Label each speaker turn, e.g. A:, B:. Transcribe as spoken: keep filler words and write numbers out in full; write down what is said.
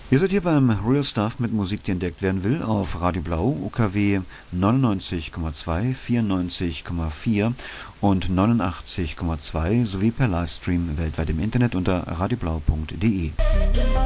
A: Ihr seid hier beim Real Stuff mit Musik, die entdeckt werden will, auf Radio Blau, U K W neunundneunzig Komma zwei, vierundneunzig Komma vier und neunundachtzig Komma zwei sowie per Livestream weltweit im Internet unter radioblau punkt de.